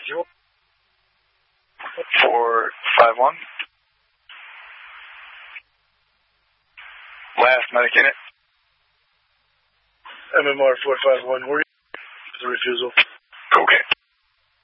451. Last medic in it. MMR 451, where are you? The refusal. Okay.